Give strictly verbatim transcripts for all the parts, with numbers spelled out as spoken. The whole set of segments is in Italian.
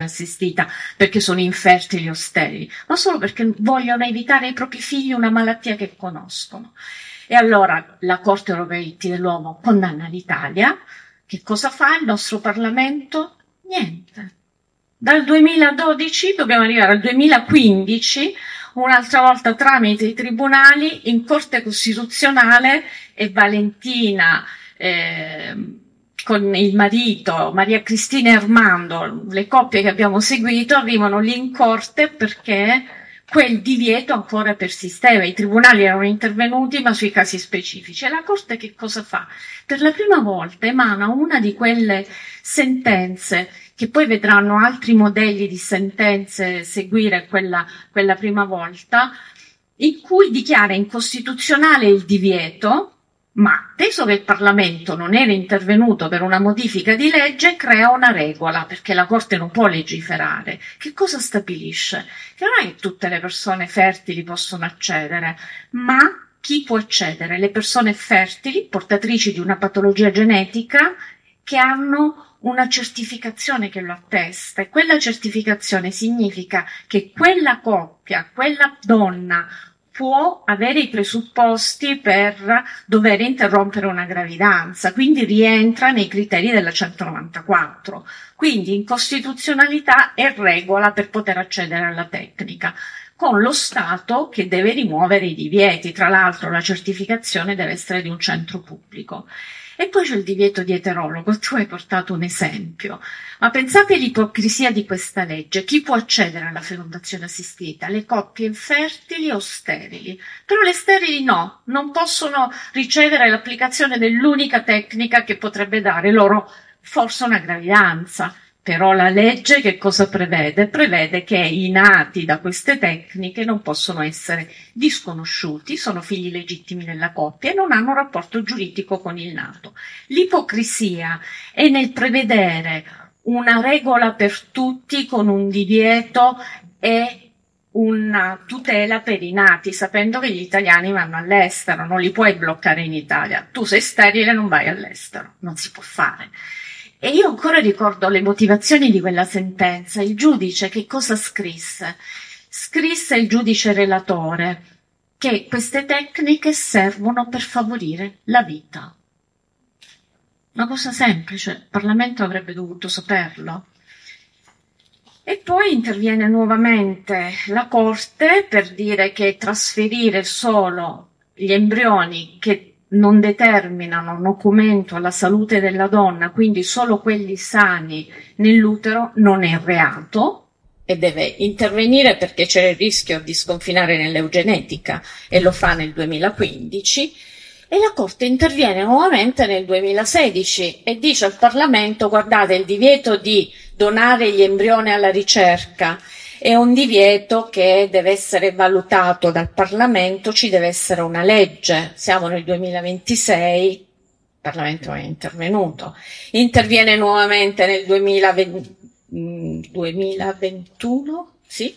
assistita perché sono infertili o sterili, ma solo perché vogliono evitare ai propri figli una malattia che conoscono. E allora la Corte europea dei diritti dell'uomo condanna l'Italia. Che cosa fa il nostro Parlamento? Niente. Dal duemiladodici dobbiamo arrivare al duemilaquindici, un'altra volta tramite i tribunali, in Corte Costituzionale, e Valentina eh, con il marito, Maria Cristina e Armando, le coppie che abbiamo seguito, arrivano lì in corte perché quel divieto ancora persisteva. I tribunali erano intervenuti, ma sui casi specifici. E la Corte che cosa fa? Per la prima volta emana una di quelle sentenze che poi vedranno altri modelli di sentenze seguire quella, quella prima volta, in cui dichiara incostituzionale il divieto, ma teso che il Parlamento non era intervenuto per una modifica di legge, crea una regola, perché la Corte non può legiferare. Che cosa stabilisce? Che non è che tutte le persone fertili possono accedere, ma chi può accedere? Le persone fertili, portatrici di una patologia genetica, che hanno una certificazione che lo attesta, e quella certificazione significa che quella coppia, quella donna, può avere i presupposti per dover interrompere una gravidanza, quindi rientra nei criteri della centonovantaquattro. Quindi incostituzionalità e regola per poter accedere alla tecnica, con lo Stato che deve rimuovere i divieti. Tra l'altro la certificazione deve essere di un centro pubblico. E poi c'è il divieto di eterologo. Tu hai portato un esempio, ma pensate all'ipocrisia di questa legge. Chi può accedere alla fecondazione assistita? Le coppie infertili o sterili. Però le sterili no, non possono ricevere l'applicazione dell'unica tecnica che potrebbe dare loro forse una gravidanza. Però la legge che cosa prevede? Prevede che i nati da queste tecniche non possono essere disconosciuti, sono figli legittimi della coppia e non hanno un rapporto giuridico con il nato. L'ipocrisia è nel prevedere una regola per tutti con un divieto e una tutela per i nati, sapendo che gli italiani vanno all'estero, non li puoi bloccare in Italia. Tu sei sterile, non vai all'estero, non si può fare. E io ancora ricordo le motivazioni di quella sentenza. Il giudice che cosa scrisse? Scrisse il giudice relatore che queste tecniche servono per favorire la vita. Una cosa semplice, il Parlamento avrebbe dovuto saperlo. E poi interviene nuovamente la Corte per dire che trasferire solo gli embrioni che non determinano nocumento alla salute della donna, quindi solo quelli sani nell'utero, non è reato, e deve intervenire perché c'è il rischio di sconfinare nell'eugenetica, e lo fa nel duemilaquindici, e la Corte interviene nuovamente nel duemilasedici e dice al Parlamento: guardate, il divieto di donare gli embrioni alla ricerca è un divieto che deve essere valutato dal Parlamento, ci deve essere una legge. Siamo nel duemilaventisei, il Parlamento è intervenuto. Interviene nuovamente nel duemilaventi, duemilaventuno, sì.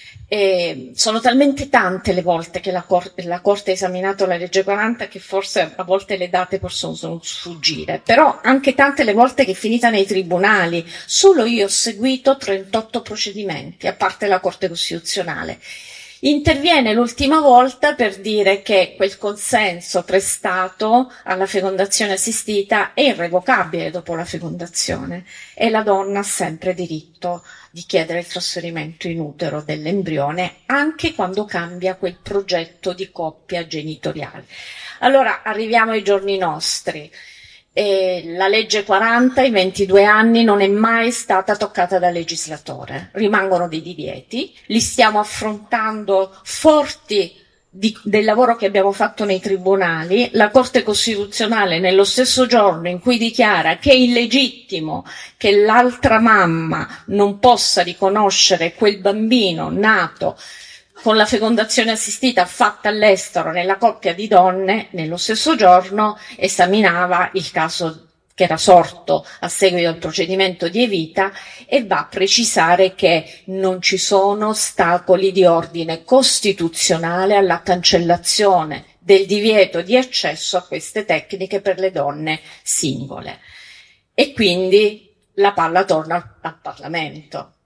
E sono talmente tante le volte che la Corte, la Corte ha esaminato la legge quaranta che forse a volte le date possono sfuggire, però anche tante le volte che è finita nei tribunali. Solo io ho seguito trentotto procedimenti, a parte la Corte Costituzionale. Interviene l'ultima volta per dire che quel consenso prestato alla fecondazione assistita è irrevocabile dopo la fecondazione e la donna ha sempre diritto di chiedere il trasferimento in utero dell'embrione anche quando cambia quel progetto di coppia genitoriale. Allora arriviamo ai giorni nostri. E la legge quaranta, i ventidue anni, non è mai stata toccata dal legislatore. Rimangono dei divieti, li stiamo affrontando forti di, del lavoro che abbiamo fatto nei tribunali. La Corte Costituzionale, nello stesso giorno in cui dichiara che è illegittimo che l'altra mamma non possa riconoscere quel bambino nato con la fecondazione assistita fatta all'estero nella coppia di donne, nello stesso giorno esaminava il caso che era sorto a seguito del procedimento di Evita e va a precisare che non ci sono ostacoli di ordine costituzionale alla cancellazione del divieto di accesso a queste tecniche per le donne singole. E quindi la palla torna al Parlamento.